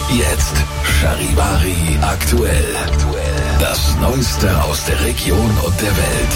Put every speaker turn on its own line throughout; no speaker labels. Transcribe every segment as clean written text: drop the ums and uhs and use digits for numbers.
Jetzt Charivari aktuell. Das Neueste aus der Region und der Welt.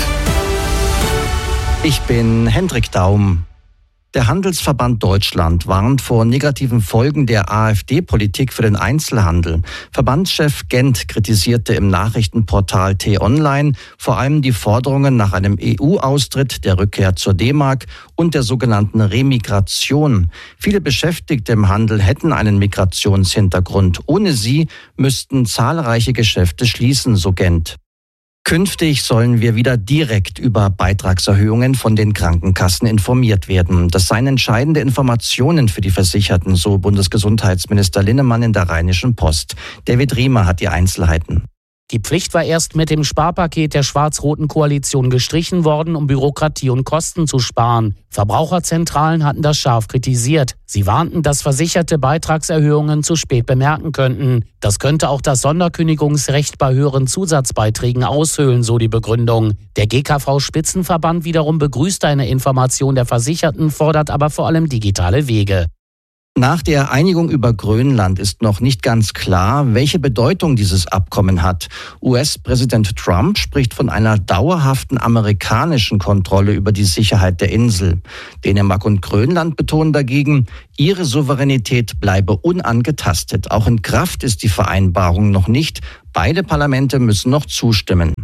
Ich bin Hendrik Daum. Der Handelsverband Deutschland warnt vor negativen Folgen der AfD-Politik für den Einzelhandel. Verbandschef Gent kritisierte im Nachrichtenportal T-Online vor allem die Forderungen nach einem EU-Austritt, der Rückkehr zur D-Mark und der sogenannten Remigration. Viele Beschäftigte im Handel hätten einen Migrationshintergrund. Ohne sie müssten zahlreiche Geschäfte schließen, so Gent. Künftig sollen wir wieder direkt über Beitragserhöhungen von den Krankenkassen informiert werden. Das seien entscheidende Informationen für die Versicherten, so Bundesgesundheitsminister Linnemann in der Rheinischen Post. David Riemer hat die Einzelheiten.
Die Pflicht war erst mit dem Sparpaket der schwarz-roten Koalition gestrichen worden, um Bürokratie und Kosten zu sparen. Verbraucherzentralen hatten das scharf kritisiert. Sie warnten, dass Versicherte Beitragserhöhungen zu spät bemerken könnten. Das könnte auch das Sonderkündigungsrecht bei höheren Zusatzbeiträgen aushöhlen, so die Begründung. Der GKV-Spitzenverband wiederum begrüßt eine Information der Versicherten, fordert aber vor allem digitale Wege.
Nach der Einigung über Grönland ist noch nicht ganz klar, welche Bedeutung dieses Abkommen hat. US-Präsident Trump spricht von einer dauerhaften amerikanischen Kontrolle über die Sicherheit der Insel. Dänemark und Grönland betonen dagegen, ihre Souveränität bleibe unangetastet. Auch in Kraft ist die Vereinbarung noch nicht. Beide Parlamente müssen noch zustimmen.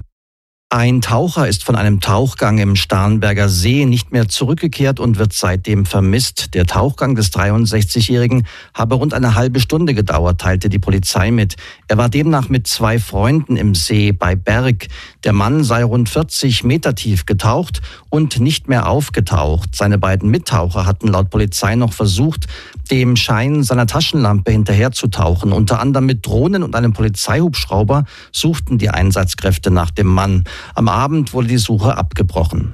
Ein Taucher ist von einem Tauchgang im Starnberger See nicht mehr zurückgekehrt und wird seitdem vermisst. Der Tauchgang des 63-Jährigen habe rund eine halbe Stunde gedauert, teilte die Polizei mit. Er war demnach mit 2 Freunden im See bei Berg. Der Mann sei rund 40 Meter tief getaucht und nicht mehr aufgetaucht. Seine beiden Mittaucher hatten laut Polizei noch versucht, dem Schein seiner Taschenlampe hinterherzutauchen. Unter anderem mit Drohnen und einem Polizeihubschrauber suchten die Einsatzkräfte nach dem Mann. Am Abend wurde die Suche abgebrochen.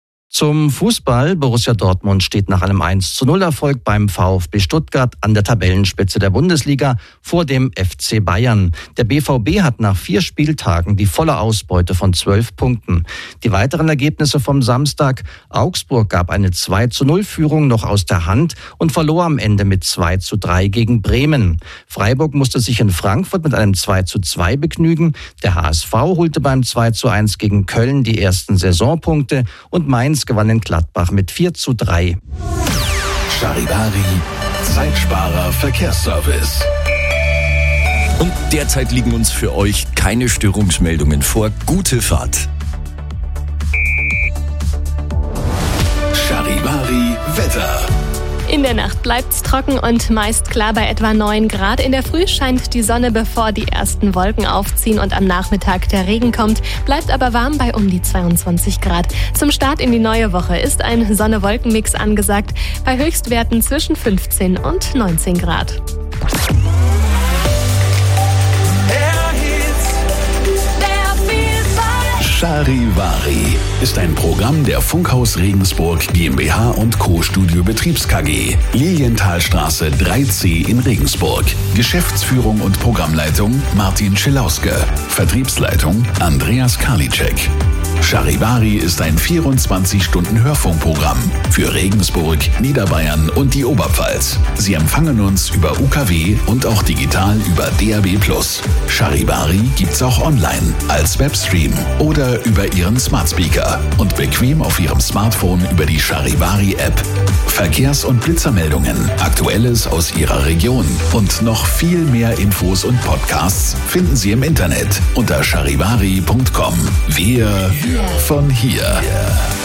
Zum Fußball. Borussia Dortmund steht nach einem 1:0-Erfolg beim VfB Stuttgart an der Tabellenspitze der Bundesliga vor dem FC Bayern. Der BVB hat nach 4 Spieltagen die volle Ausbeute von 12 Punkten. Die weiteren Ergebnisse vom Samstag. Augsburg gab eine 2:0-Führung noch aus der Hand und verlor am Ende mit 2:3 gegen Bremen. Freiburg musste sich in Frankfurt mit einem 2:2 begnügen. Der HSV holte beim 2:1 gegen Köln die ersten Saisonpunkte und Mainz gewann in Gladbach mit 4:3.
Charivari, Zeitsparer Verkehrsservice.
Und derzeit liegen uns für euch keine Störungsmeldungen vor. Gute Fahrt.
Charivari Wetter.
In der Nacht bleibt's trocken und meist klar bei etwa 9 Grad. In der Früh scheint die Sonne, bevor die ersten Wolken aufziehen und am Nachmittag der Regen kommt. Bleibt aber warm bei um die 22 Grad. Zum Start in die neue Woche ist ein Sonne-Wolken-Mix angesagt bei Höchstwerten zwischen 15 und 19 Grad.
Charivari ist ein Programm der Funkhaus Regensburg GmbH und Co. Studio Betriebs KG. Lilienthalstraße 3C in Regensburg. Geschäftsführung und Programmleitung Martin Schilauske. Vertriebsleitung Andreas Karliczek. Charivari ist ein 24-Stunden-Hörfunkprogramm für Regensburg, Niederbayern und die Oberpfalz. Sie empfangen uns über UKW und auch digital über DAB+. Charivari gibt's auch online als Webstream oder über Ihren Smartspeaker und bequem auf Ihrem Smartphone über die Charivari-App. Verkehrs- und Blitzermeldungen, Aktuelles aus Ihrer Region und noch viel mehr Infos und Podcasts finden Sie im Internet unter charivari.com. Wir von hier.